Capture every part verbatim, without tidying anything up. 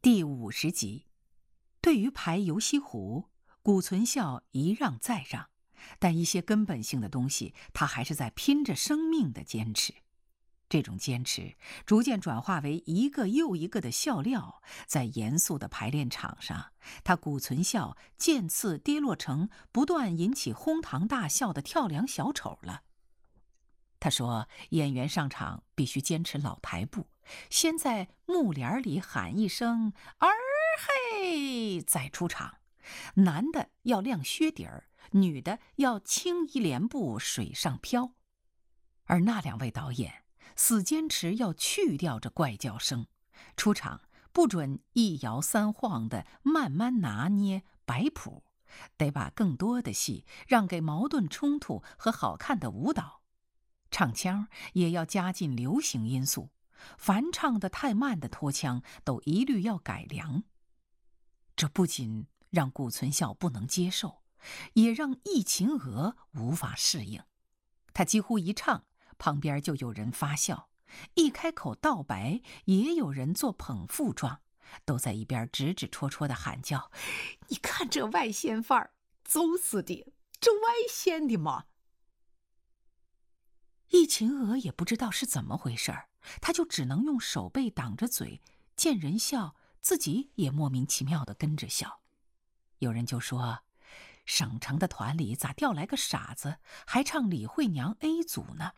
第五十集，对于排游西湖，谷存孝一让再让，但一些根本性的东西，他还是在拼着生命的坚持。这种坚持逐渐转化为一个又一个的笑料，在严肃的排练场上，他谷存孝渐次跌落成不断引起哄堂大笑的跳梁小丑了。他说，演员上场必须坚持老台步，先在幕帘里喊一声儿嘿再出场，男的要亮靴底儿，女的要轻移帘步水上漂。而那两位导演死坚持要去掉这怪叫声，出场不准一摇三晃的慢慢拿捏摆谱，得把更多的戏让给矛盾冲突和好看的舞蹈。唱腔也要加进流行因素，凡唱得太慢的拖腔都一律要改良。这不仅让谷存孝不能接受，也让易秦娥无法适应。他几乎一唱，旁边就有人发笑，一开口道白，也有人做捧腹状，都在一边指指戳戳的喊叫：“你看这外线范儿，走死的，这外线的嘛！”易秦娥也不知道是怎么回事儿，他就只能用手背挡着嘴，见人笑，自己也莫名其妙地跟着笑。有人就说，省城的团里咋调来个傻子，还唱李慧娘 A 组呢？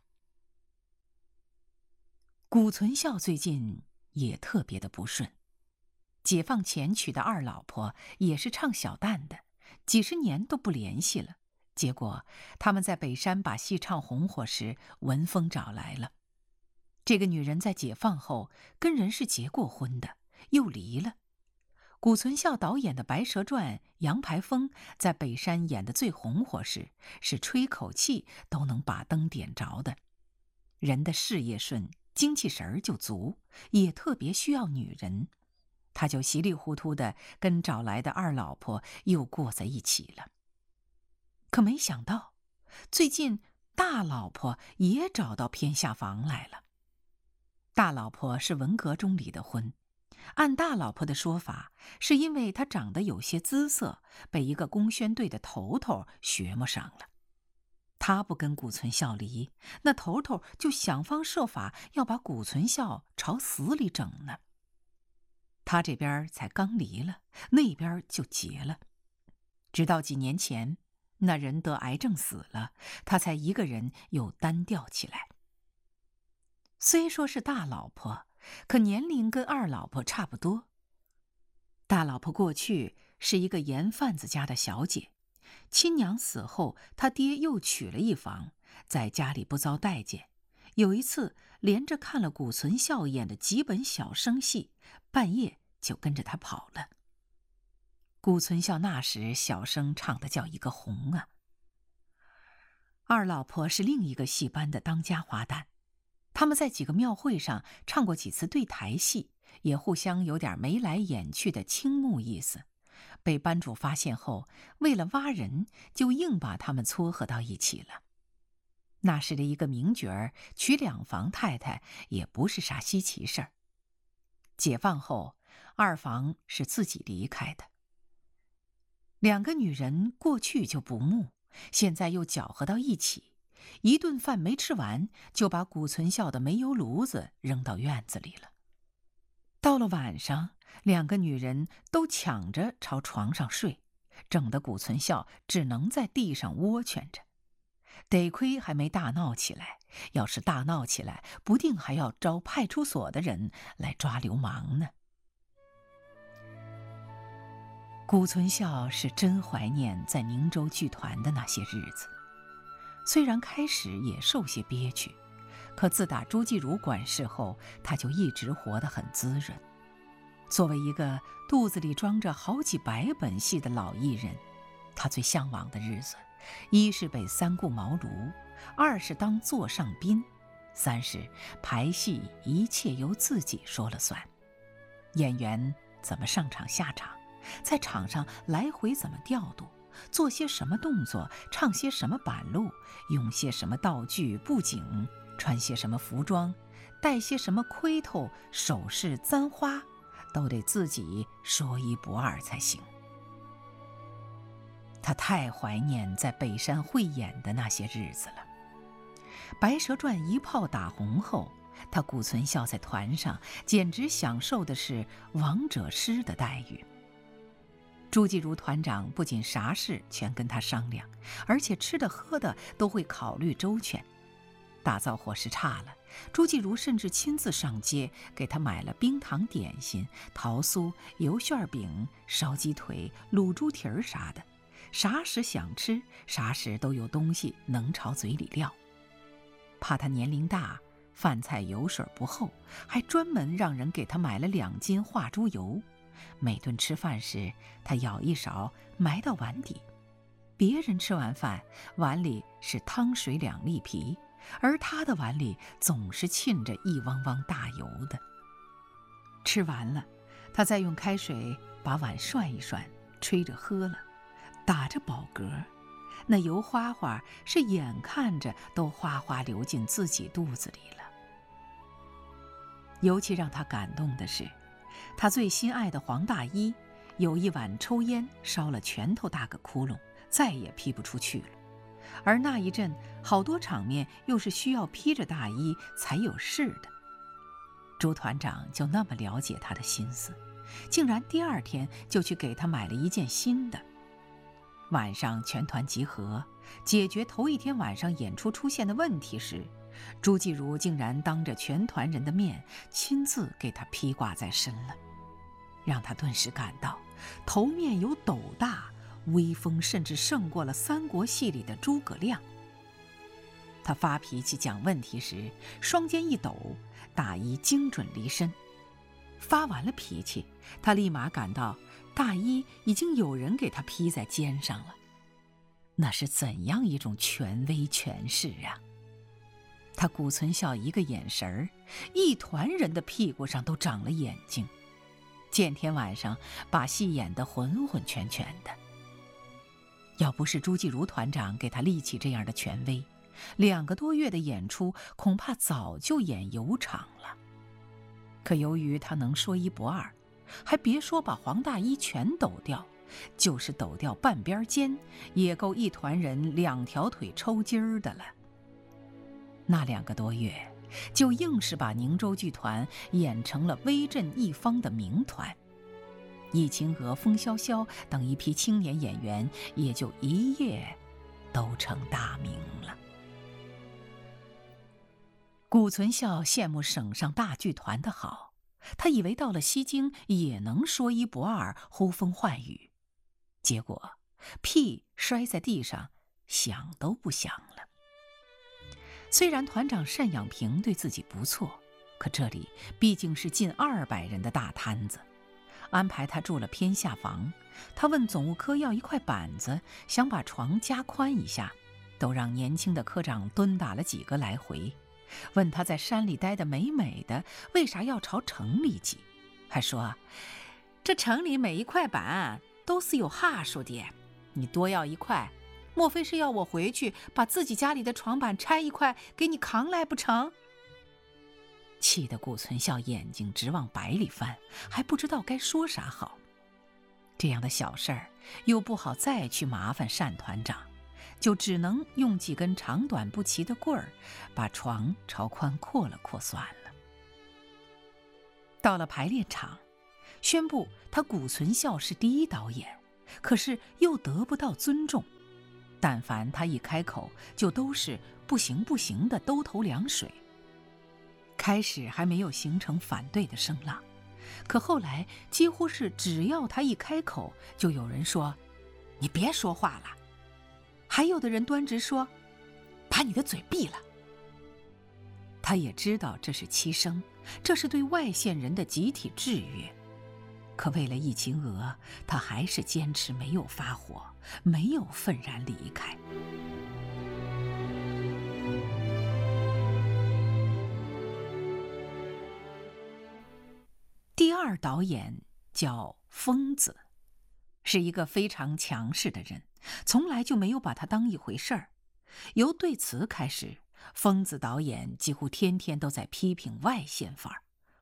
谷存孝最近也特别的不顺，解放前娶的二老婆也是唱小旦的，几十年都不联系了。结果他们在北山把戏唱红火时，文峰找来了。这个女人在解放后跟人是结过婚的，又离了。谷存孝导演的《白蛇传》，杨排风在北山演的最红火时，是吹口气都能把灯点着的。人的事业顺，精气神儿就足，也特别需要女人。他就稀里糊涂的跟找来的二老婆又过在一起了。可没想到，最近大老婆也找到偏下房来了。大老婆是文革中离的婚，按大老婆的说法，是因为她长得有些姿色，被一个工宣队的头头学摸上了。他不跟谷存孝离，那头头就想方设法要把谷存孝朝死里整呢。他这边才刚离了，那边就结了。直到几年前，那人得癌症死了，他才一个人又单调起来。虽说是大老婆，可年龄跟二老婆差不多。大老婆过去是一个盐贩子家的小姐，亲娘死后，他爹又娶了一房，在家里不遭待见。有一次连着看了谷存孝演的几本小生戏，半夜就跟着他跑了。谷存孝那时小生唱的叫一个红啊。二老婆是另一个戏班的当家花旦，他们在几个庙会上唱过几次对台戏，也互相有点眉来眼去的倾慕意思。被班主发现后，为了挖人，就硬把他们撮合到一起了。那时的一个名角儿娶两房太太也不是啥稀奇事儿。解放后，二房是自己离开的。两个女人过去就不睦，现在又搅和到一起，一顿饭没吃完，就把谷存孝的煤油炉子扔到院子里了。到了晚上，两个女人都抢着朝床上睡，整得谷存孝只能在地上窝蜷着。得亏还没大闹起来，要是大闹起来，不定还要招派出所的人来抓流氓呢。谷存孝是真怀念在宁州剧团的那些日子，虽然开始也受些憋屈，可自打朱继儒管事后，他就一直活得很滋润。作为一个肚子里装着好几百本戏的老艺人，他最向往的日子，一是被三顾茅庐，二是当座上宾，三是排戏一切由自己说了算。演员怎么上场下场，在场上来回怎么调度，做些什么动作，唱些什么板路，用些什么道具布景，穿些什么服装，戴些什么盔头首饰簪花， 都得自己说一不二才行。他太怀念在北山汇演的那些日子了。《白蛇传》一炮打红后，他顾存孝在团上简直享受的是王者师的待遇。朱继如团长不仅啥事全跟他商量，而且吃的喝的都会考虑周全。大灶伙食差了，朱继如甚至亲自上街给他买了冰糖点心、桃酥、油旋饼、烧鸡腿、卤猪蹄儿啥的，啥时想吃，啥时都有东西能朝嘴里撂。怕他年龄大，饭菜油水不厚，还专门让人给他买了两斤化猪油。每顿吃饭时，他舀一勺埋到碗底。别人吃完饭，碗里是汤水两粒皮，而他的碗里总是沁着一汪汪大油的。吃完了，他再用开水把碗涮一涮，吹着喝了，打着饱嗝，那油花花是眼看着都哗哗流进自己肚子里了。尤其让他感动的是，他最心爱的黄大衣，有一晚抽烟烧了拳头大个窟窿，再也披不出去了。而那一阵好多场面又是需要披着大衣才有事的。朱团长就那么了解他的心思，竟然第二天就去给他买了一件新的。晚上全团集合，解决头一天晚上演出出现的问题时，朱继如竟然当着全团人的面亲自给他披挂在身了，让他顿时感到头面有斗大，威风甚至胜过了三国戏里的诸葛亮。他发脾气讲问题时，双肩一抖，大衣精准离身。发完了脾气，他立马感到大衣已经有人给他披在肩上了。那是怎样一种权威权势啊！他顾存孝一个眼神儿，一团人的屁股上都长了眼睛。见天晚上把戏演得浑浑全全的。要不是朱继如团长给他立起这样的权威，两个多月的演出恐怕早就演油场了。可由于他能说一不二，还别说把黄大衣全抖掉，就是抖掉半边肩，也够一团人两条腿抽筋儿的了。那两个多月，就硬是把宁州剧团演成了威震一方的名团。易秦娥、风萧萧等一批青年演员也就一夜都成大名了。顾存孝羡慕省上大剧团的好，他以为到了西京也能说一不二，呼风唤雨，结果屁摔在地上，想都不想了。虽然团长单养平对自己不错，可这里毕竟是近二百人的大摊子，安排他住了偏下房。他问总务科要一块板子，想把床加宽一下，都让年轻的科长蹲打了几个来回。问他在山里待得美美的，为啥要朝城里挤？还说这城里每一块板都是有哈数的，你多要一块，莫非是要我回去把自己家里的床板拆一块给你扛来不成？气得顾存孝眼睛直往白里翻，还不知道该说啥好。这样的小事儿又不好再去麻烦单团长，就只能用几根长短不齐的棍儿把床朝宽扩了扩算了。到了排练场，宣布他顾存孝是第一导演，可是又得不到尊重。但凡他一开口，就都是不行不行的兜头凉水。开始还没有形成反对的声浪，可后来几乎是只要他一开口，就有人说你别说话了，还有的人端直说把你的嘴闭了。他也知道这是欺生，这是对外县人的集体制约，可为了易秦娥，他还是坚持没有发火，没有愤然离开。第二导演叫疯子，是一个非常强势的人，从来就没有把他当一回事儿。由对词开始，疯子导演几乎天天都在批评外县范儿，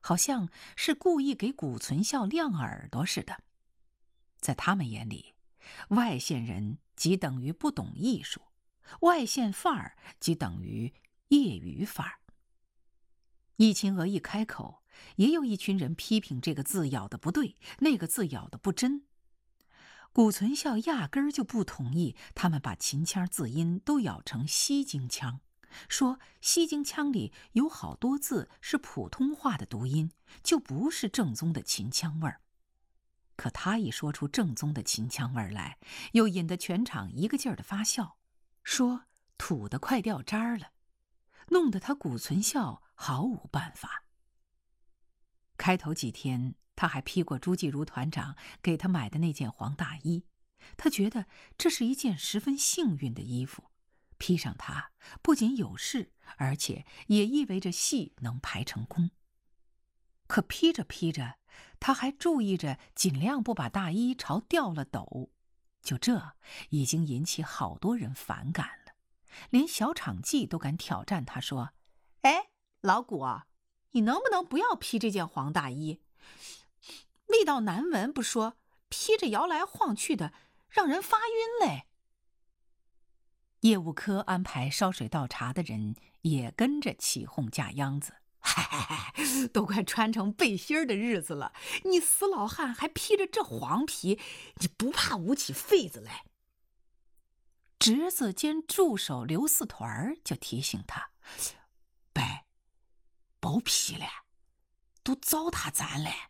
好像是故意给谷存孝亮耳朵似的。在他们眼里，外县人即等于不懂艺术，外县范儿即等于业余范儿。易秦娥一开口，也有一群人批评这个字咬得不对，那个字咬得不真。谷存孝压根儿就不同意他们把秦腔字音都咬成西京腔，说西京腔里有好多字是普通话的读音，就不是正宗的秦腔味儿。可他一说出正宗的秦腔味儿来，又引得全场一个劲儿的发笑，说土的快掉渣儿了，弄得他谷存孝毫无办法。开头几天他还披过朱继如团长给他买的那件黄大衣，他觉得这是一件十分幸运的衣服，披上它不仅有事，而且也意味着戏能排成功。可披着披着，他还注意着尽量不把大衣朝掉了抖，就这已经引起好多人反感了，连小场记都敢挑战他说：“哎，老谷啊，你能不能不要披这件黄大衣？味道难闻不说，披着摇来晃去的，让人发晕嘞。”业务科安排烧水倒茶的人也跟着起哄架秧子：“嗨嗨嗨，都快穿成背心的日子了，你死老汉还披着这黄皮，你不怕捂起痱子来？”侄子兼助手刘四团就提醒他：“伯，别披了，都糟蹋咱嘞。”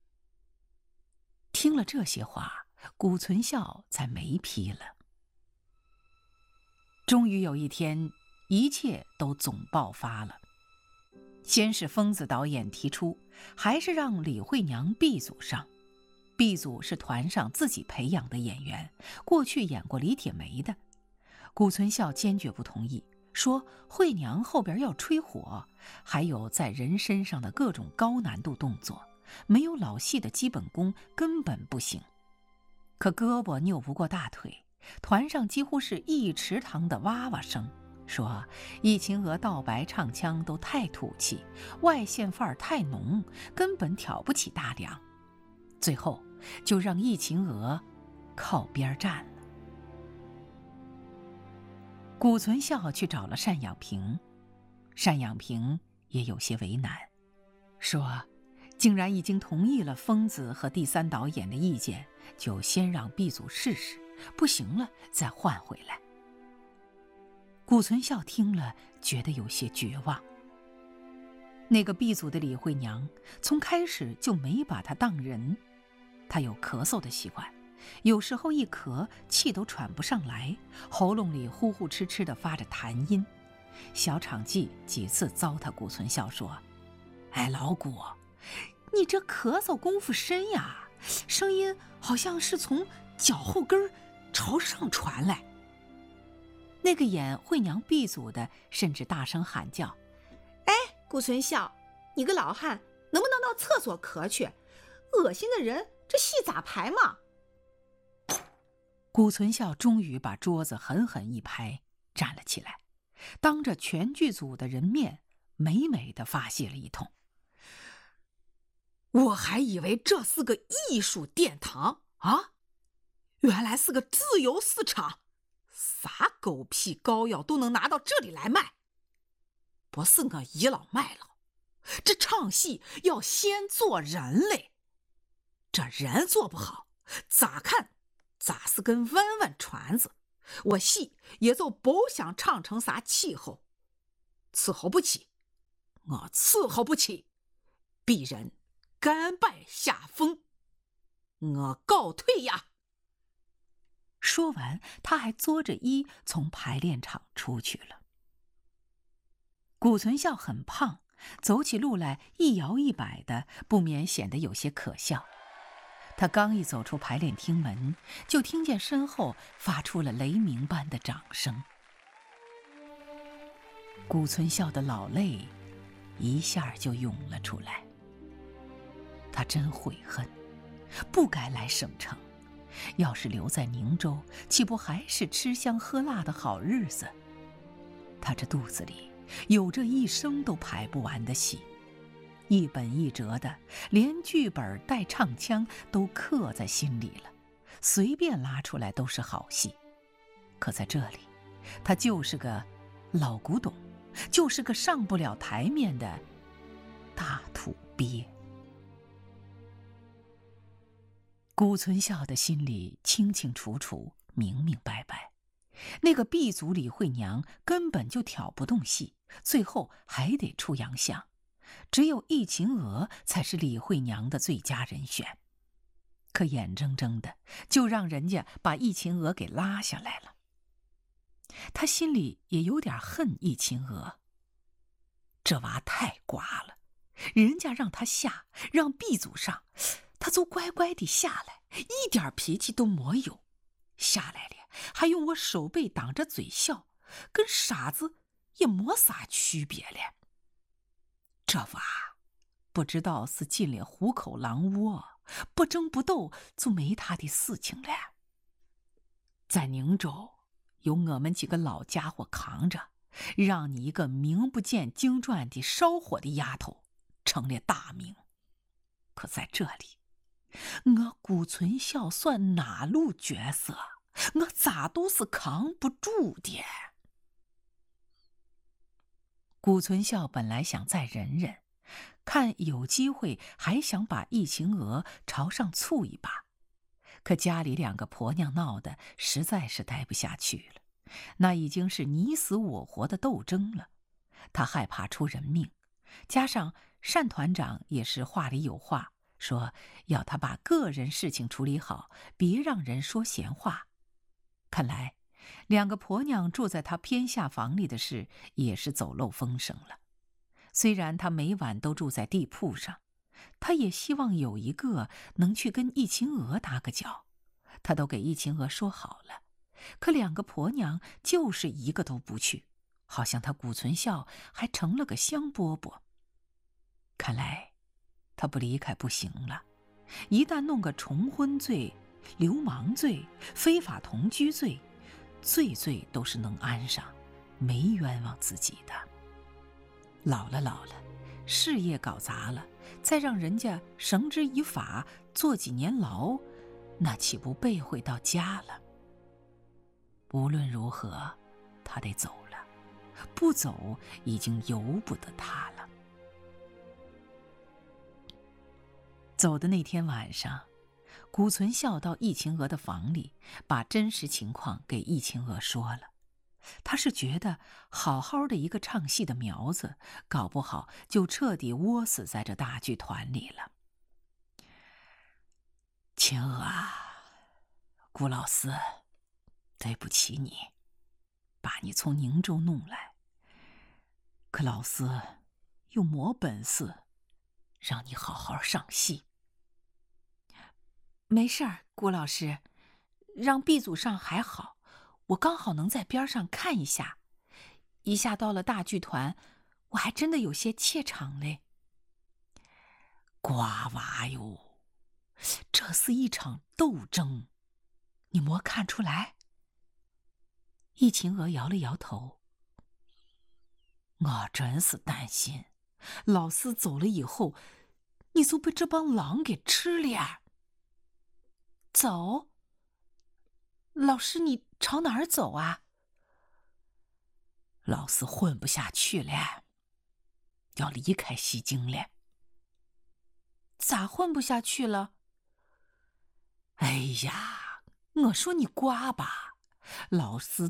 听了这些话，谷存孝才没披了。终于有一天，一切都总爆发了。先是疯子导演提出，还是让李慧娘 B 组上。B 组是团上自己培养的演员，过去演过李铁梅的。谷存孝坚决不同意，说慧娘后边要吹火，还有在人身上的各种高难度动作，没有老戏的基本功根本不行。可胳膊扭不过大腿，团上几乎是一池塘的哇哇声，说易秦娥道白唱腔都太土气，外县范儿太浓，根本挑不起大梁。最后就让易秦娥靠边站了。谷存孝去找了单养平，单养平也有些为难，说竟然已经同意了疯子和第三导演的意见，就先让 B 组试试，不行了再换回来。谷存孝听了觉得有些绝望。那个 B 组的李慧娘从开始就没把他当人，她有咳嗽的习惯，有时候一咳气都喘不上来，喉咙里呼呼哧哧地发着痰音。小场记几次糟蹋谷存孝说：“哎，老谷，你这咳嗽功夫深呀，声音好像是从脚后跟朝上传来。”那个演慧娘 B 组的甚至大声喊叫：“哎，谷存孝，你个老汉，能不能到厕所咳去？恶心的人，这戏咋排嘛？”谷存孝终于把桌子狠狠一拍，站了起来，当着全剧组的人面美美地发泄了一通：“我还以为这是个艺术殿堂啊，原来是个自由市场，啥狗屁膏药都能拿到这里来卖。不是我倚老卖老，这唱戏要先做人嘞，这人做不好，咋看咋是根弯弯船子，我戏也就不想唱成啥气候，伺候不起，我伺候不起，鄙人甘拜下风，我告退呀！”说完，他还作着揖从排练场出去了。谷存孝很胖，走起路来一摇一摆的，不免显得有些可笑。他刚一走出排练厅门，就听见身后发出了雷鸣般的掌声。谷存孝的老泪一下就涌了出来。他真悔恨，不该来省城，要是留在宁州，岂不还是吃香喝辣的好日子？他这肚子里有着一生都排不完的戏， 一本一折的，连剧本带唱腔都刻在心里了，随便拉出来都是好戏。可在这里，他就是个老古董，就是个上不了台面的大土鳖。谷存孝的心里清清楚楚，明明白白，那个 B 组李慧娘根本就挑不动戏，最后还得出洋相，只有易秦娥才是李慧娘的最佳人选。可眼睁睁的就让人家把易秦娥给拉下来了。他心里也有点恨易秦娥，这娃太瓜了，人家让他下，让 B 组上，他就乖乖地下来，一点脾气都没有。下来了还用我手背挡着嘴笑，跟傻子也没啥区别了。这娃不知道是进了虎口狼窝，不争不斗就没他的事情了。在宁州有我们几个老家伙扛着，让你一个名不见经传的烧火的丫头成了大名。可在这里，我谷存孝算哪路角色？我咋都是扛不住的。谷存孝本来想再忍忍，看有机会还想把易秦娥朝上促一把，可家里两个婆娘闹得实在是待不下去了，那已经是你死我活的斗争了。他害怕出人命，加上单团长也是话里有话，说要他把个人事情处理好，别让人说闲话。看来两个婆娘住在他偏下房里的事也是走漏风声了。虽然他每晚都住在地铺上，他也希望有一个能去跟易秦娥打个脚，他都给易秦娥说好了，可两个婆娘就是一个都不去，好像他谷存孝还成了个香饽饽。看来他不离开不行了，一旦弄个重婚罪、流氓罪、非法同居罪，罪罪都是能安上，没冤枉自己的。老了老了，事业搞砸了，再让人家绳之以法，坐几年牢，那岂不背回到家了？无论如何，他得走了，不走已经由不得他了。走的那天晚上，谷存孝到易秦娥的房里，把真实情况给易秦娥说了。他是觉得好好的一个唱戏的苗子，搞不好就彻底窝死在这大剧团里了。秦娥啊，谷老师对不起你，把你从宁州弄来，可老师又没本事让你好好上戏。没事儿，谷老师，让 B 组上还好，我刚好能在边上看一下。一下到了大剧团，我还真的有些怯场嘞。瓜娃哟，这是一场斗争，你没看出来？易秦娥摇了摇头。我真是担心，老师走了以后，你就被这帮狼给吃了。走？老师，你朝哪儿走啊？老师混不下去了，要离开西京了。咋混不下去了？哎呀，我说你瓜吧，老师